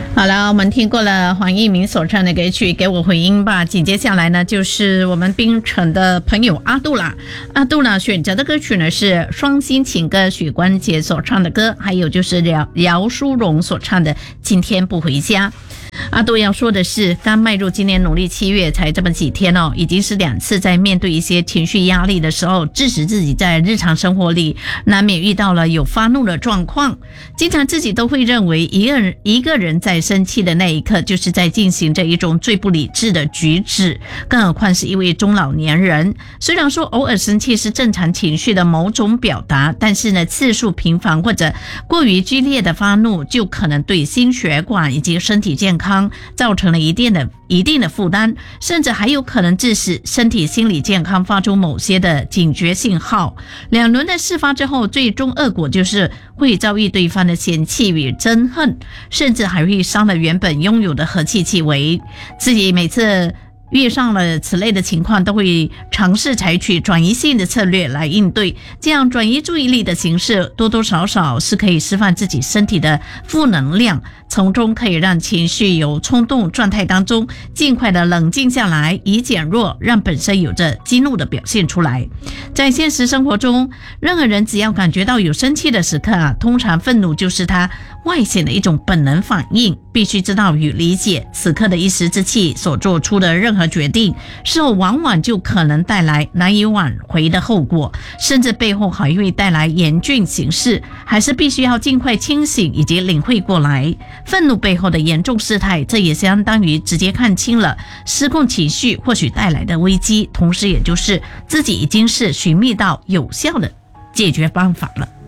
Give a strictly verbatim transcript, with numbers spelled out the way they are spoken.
好了，我们听过了黄义明所唱的歌曲《给我回音吧》，紧接下来呢就是我们槟城的朋友阿杜啦。阿杜呢选择的歌曲呢是双星情歌许冠杰所唱的歌，还有就是姚姚淑蓉所唱的《今天不回家》。阿杜要说的是，刚迈入今年农历七月才这么几天哦，已经是两次在面对一些情绪压力的时候，致使自己在日常生活里难免遇到了有发怒的状况。经常自己都会认为一个人一个人在生气的那一刻，就是在进行着一种最不理智的举止，更何况是一位中老年人。虽然说偶尔生气是正常情绪的某种表达，但是呢，次数频繁或者过于剧烈的发怒，就可能对心血管以及身体健康造成了一定的一定的负担，甚至还有可能致使身体心理健康发出某些的警觉信号。两轮的事发之后，最终恶果就是会遭遇对方的嫌弃与憎恨，甚至还会伤了原本拥有的和气气氛。自己每次遇上了此类的情况，都会尝试采取转移性的策略来应对，这样转移注意力的形式多多少少是可以释放自己身体的负能量，从中可以让情绪由冲动状态当中尽快的冷静下来，以减弱让本身有着激怒的表现出来。在现实生活中，任何人只要感觉到有生气的时刻啊，通常愤怒就是他外显的一种本能反应，必须知道与理解此刻的一时之气所做出的任何决定，事后往往就可能带来难以挽回的后果，甚至背后还会带来严峻形势，还是必须要尽快清醒以及领会过来愤怒背后的严重事态，这也相当于直接看清了失控情绪或许带来的危机，同时也就是自己已经是寻觅到有效的解决方法了。